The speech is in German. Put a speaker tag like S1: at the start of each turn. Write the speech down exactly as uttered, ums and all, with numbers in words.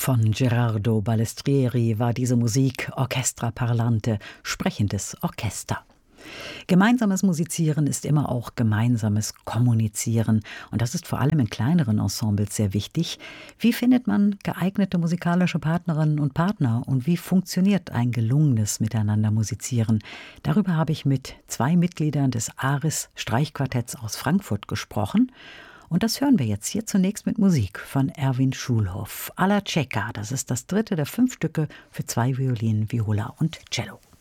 S1: Von Gerardo Balestrieri war diese Musik Orchestra Parlante, sprechendes Orchester. Gemeinsames Musizieren ist immer auch gemeinsames Kommunizieren. Und das ist vor allem in kleineren Ensembles sehr wichtig. Wie findet man geeignete musikalische Partnerinnen und Partner? Und wie funktioniert ein gelungenes Miteinander musizieren? Darüber habe ich mit zwei Mitgliedern des Aris Streichquartetts aus Frankfurt gesprochen. Und das hören wir jetzt hier zunächst mit Musik von Erwin Schulhoff. Alla Cieca, das ist das dritte der fünf Stücke für zwei Violinen, Viola und Cello.